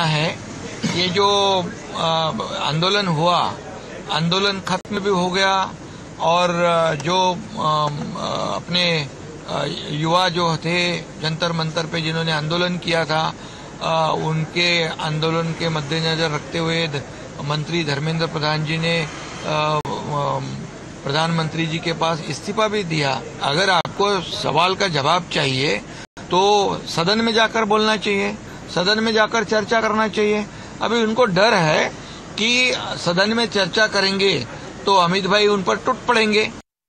कहना है, ये जो आंदोलन हुआ, आंदोलन खत्म भी हो गया और जो अपने युवा जो थे जंतर मंतर पे जिन्होंने आंदोलन किया था, उनके आंदोलन के मद्देनजर रखते हुए मंत्री धर्मेंद्र प्रधान जी ने प्रधानमंत्री जी के पास इस्तीफा भी दिया। अगर आपको सवाल का जवाब चाहिए तो सदन में जाकर बोलना चाहिए, सदन में जाकर चर्चा करना चाहिए। अभी उनको डर है कि सदन में चर्चा करेंगे तो अमित भाई उन पर टूट पड़ेंगे।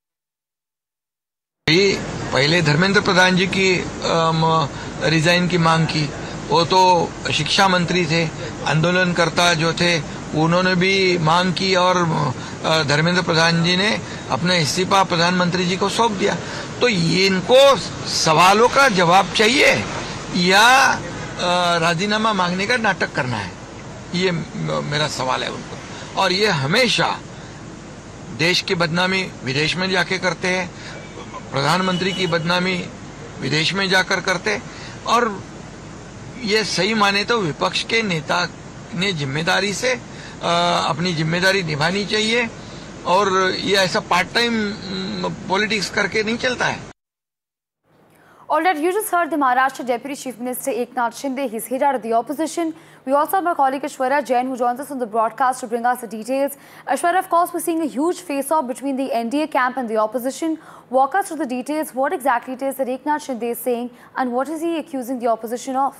पहले धर्मेंद्र प्रधान जी की रिजाइन की मांग की, वो तो शिक्षा मंत्री थे, आंदोलनकर्ता जो थे उन्होंने भी मांग की और धर्मेंद्र प्रधान जी ने अपना इस्तीफा प्रधानमंत्री जी को सौंप दिया। तो इनको सवालों का जवाब चाहिए या राजीनामा मांगने का नाटक करना है, ये मेरा सवाल है उनको। और ये हमेशा देश की बदनामी विदेश में जाके करते हैं, प्रधानमंत्री की बदनामी विदेश में जाकर करते, और ये सही माने तो विपक्ष के नेता ने जिम्मेदारी से अपनी जिम्मेदारी निभानी चाहिए और ये ऐसा पार्ट टाइम पॉलिटिक्स करके नहीं चलता है। All right, you just heard the Maharashtra Deputy Chief Minister Eknath Shinde. He's hit out of the opposition. We also have my colleague Aishwarya Jain who joins us on the broadcast to bring us the details. Aishwarya, of course, we're seeing a huge face-off between the NDA camp and the opposition. Walk us through the details. What exactly it is that Eknath Shinde is saying and what is he accusing the opposition of?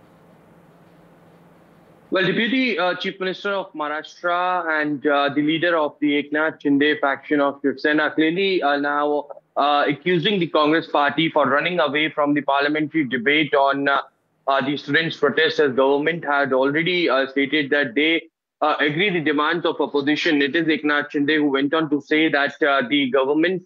Well, Deputy Chief Minister of Maharashtra and the leader of the Eknath Shinde faction of Shiv Sena clearly now accusing the Congress party for running away from the parliamentary debate on the students' protest, as government had already stated that they agree the demands of opposition. It is Eknath Shinde who went on to say that the government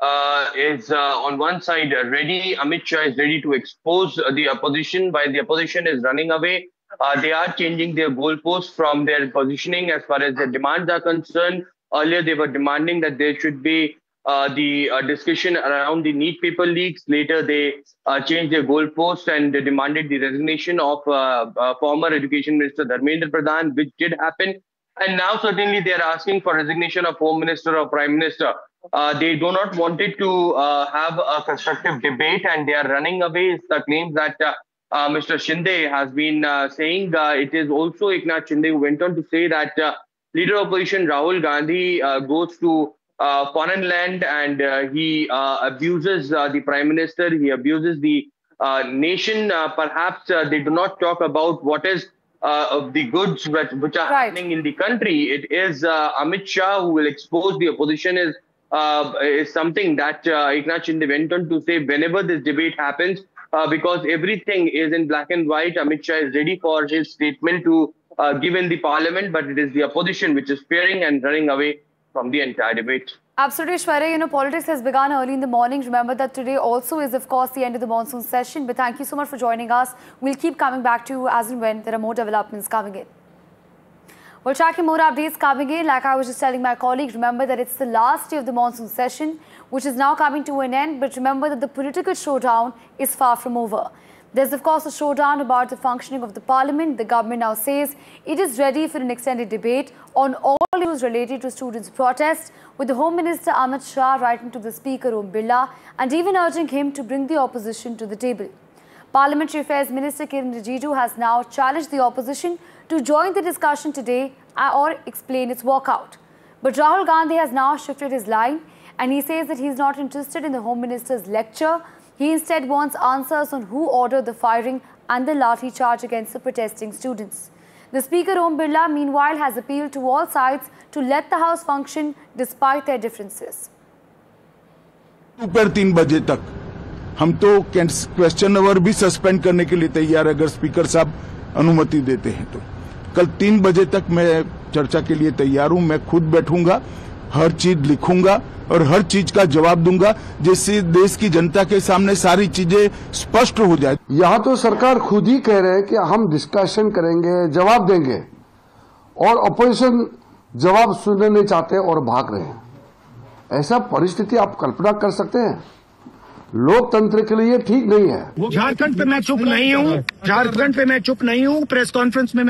is on one side ready, Amit Shah is ready to expose the opposition while the opposition is running away. They are changing their goalposts from their positioning as far as their demands are concerned. Earlier, they were demanding that there should be the discussion around the NEET paper leaks. Later, they changed their goalposts and they demanded the resignation of former Education Minister Dharmendra Pradhan, which did happen. And now, certainly, they are asking for resignation of Home Minister or Prime Minister. They do not want it to have a constructive debate, and they are running away. It's the claims that Mr. Shinde has been saying. It is also Eknath Shinde who went on to say that leader of opposition Rahul Gandhi goes to foreign land and he abuses the Prime Minister, he abuses the nation. Perhaps they do not talk about what is of the goods which are happening in the country. It is Amit Shah who will expose the opposition is something that Eknath Shinde went on to say whenever this debate happens. Because everything is in black and white. Amit Shah is ready for his statement to give in the parliament, but it is the opposition which is fearing and running away from the entire debate. Absolutely, Shwarya. You know, politics has begun early in the morning. Remember that today also is, of course, the end of the monsoon session. But thank you so much for joining us. We'll keep coming back to you as and when there are more developments coming in. We're tracking more updates coming in. Like I was just telling my colleague, remember that it's the last day of the monsoon session, which is now coming to an end. But remember that the political showdown is far from over. There's, of course, a showdown about the functioning of the parliament. The government now says it is ready for an extended debate on all issues related to students' protests, with the Home Minister Amit Shah writing to the Speaker Om Birla and even urging him to bring the opposition to the table. Parliamentary Affairs Minister Kiren Rijiju has now challenged the opposition to join the discussion today or explain its walkout. But Rahul Gandhi has now shifted his line and he says that he is not interested in the Home Minister's lecture. He instead wants answers on who ordered the firing and the lathi charge against the protesting students. The Speaker Om Birla, meanwhile, has appealed to all sides to let the House function despite their differences. ऊपर 3 बजे तक हम तो question our भी suspend करने के लिए तैयार, अगर स्पीकर साहब अनुमति देते हैं तो। कल 3 बजे तक मैं चर्चा के लिए तैयार हूं। मैं खुद बैठूंगा, हर चीज लिखूंगा और हर चीज का जवाब दूंगा, जिससे देश की जनता के सामने सारी चीजें स्पष्ट हो जाए। यहाँ तो सरकार खुद ही कह रहे हैं कि हम डिस्कशन करेंगे, जवाब देंगे, और अपोजिशन जवाब सुनने नहीं चाहते और भाग रहे हैं। ऐसा परिस्थिति आप कल्पना कर सकते हैं? लोकतंत्र के लिए ठीक नहीं है। झारखंड पे मैं चुप नहीं हूँ, झारखंड पे मैं चुप नहीं हूँ। प्रेस कॉन्फ्रेंस में